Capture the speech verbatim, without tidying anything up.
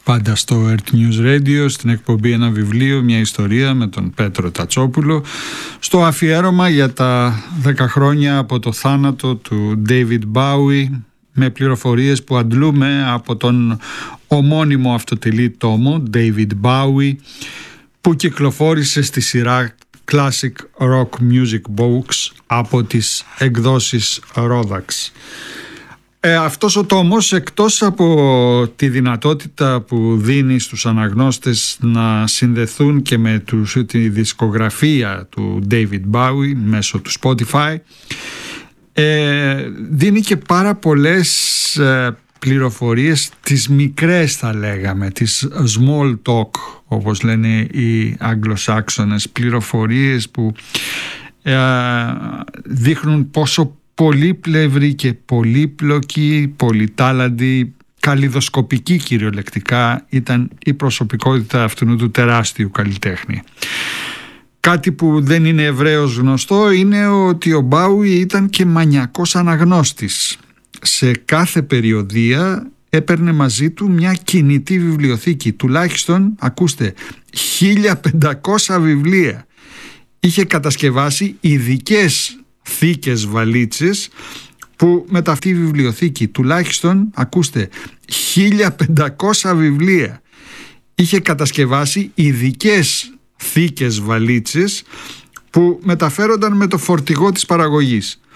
πάντα στο Earth News Radio, στην εκπομπή Ένα Βιβλίο, μια ιστορία με τον Πέτρο Τατσόπουλο, στο αφιέρωμα για τα δέκα χρόνια από το θάνατο του David Bowie, με πληροφορίες που αντλούμε από τον ομώνυμο αυτοτελή τόμο David Bowie, που κυκλοφόρησε στη σειρά Classic Rock Music Books από τις εκδόσεις Rodax. Ε, αυτός ο τόμος, εκτός από τη δυνατότητα που δίνει στους αναγνώστες να συνδεθούν και με τους, τη δισκογραφία του David Bowie μέσω του Spotify, ε, δίνει και πάρα πολλές ε, πληροφορίες, τις μικρές θα λέγαμε, τις small talk όπως λένε οι Αγγλοσάξονες, πληροφορίες που ε, δείχνουν πόσο πολύπλευρη και πολύπλοκη, πολυτάλαντη, καλλιδοσκοπική κυριολεκτικά ήταν η προσωπικότητα αυτού του τεράστιου καλλιτέχνη. Κάτι που δεν είναι ευρέως γνωστό είναι ότι ο Μπάουι ήταν και μανιακός αναγνώστης. Σε κάθε περιοδία έπαιρνε μαζί του μια κινητή βιβλιοθήκη, τουλάχιστον, ακούστε, χίλια πεντακόσια βιβλία. Είχε κατασκευάσει ειδικές θήκες βαλίτσες που με αυτή η βιβλιοθήκη, τουλάχιστον, ακούστε, χίλια πεντακόσια βιβλία. Είχε κατασκευάσει ειδικές θήκες βαλίτσες που μεταφέρονταν με το φορτηγό της παραγωγής.